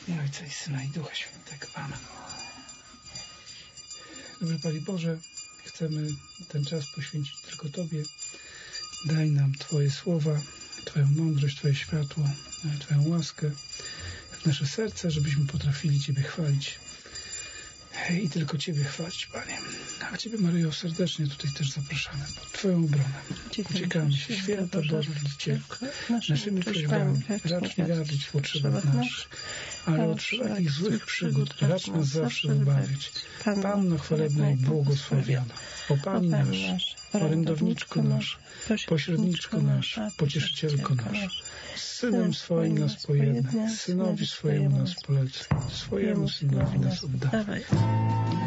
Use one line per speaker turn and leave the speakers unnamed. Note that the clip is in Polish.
W imię Ojca i Syna i Ducha Świętego. Amen. Dobry Panie Boże, chcemy ten czas poświęcić tylko Tobie. Daj nam Twoje słowa, Twoją mądrość, Twoje światło, Twoją łaskę w nasze serce, żebyśmy potrafili Ciebie chwalić. I tylko Ciebie chwalić, Panie. A Ciebie, Maryjo, serdecznie tutaj też zapraszamy pod Twoją obronę. Uciekamy się, święta Boże Rodzicielko, naszymi prośbami, racz nie gardzić w potrzebach naszych, ale od wszelakich złych przygód racz nas zawsze wybawić. Panno chwalebna i błogosławiona, o Pani nasz, orędowniczko nasz, pośredniczko nasz, pocieszycielko nasz, z Synem swoim nas pojednaj, Synowi swojemu nas polecaj, swojemu Synowi nas oddawaj.